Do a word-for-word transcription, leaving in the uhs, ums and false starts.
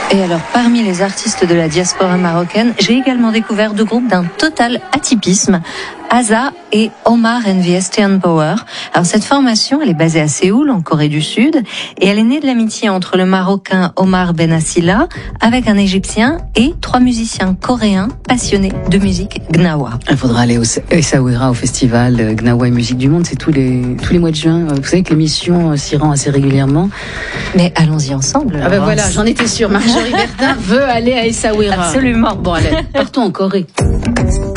Et alors, parmi les artistes de la diaspora marocaine, j'ai également découvert deux groupes d'un total atypisme, Aza et Omar and the Estian Power. Alors, cette formation, elle est basée à Séoul, en Corée du Sud, et elle est née de l'amitié entre le Marocain Omar Benassila avec un Égyptien et trois musiciens coréens passionnés de musique gnawa. Il faudra aller au Essaouira, au festival Gnawa et Musique du Monde, c'est tous les, tous les mois de juin. Vous savez que l'émission s'y rend assez régulièrement. Mais allons-y ensemble. Ah ben voilà, j'en étais sûre. Marjorie Bertin veut aller à Essaouira. Absolument. Bon, allez, partons en Corée.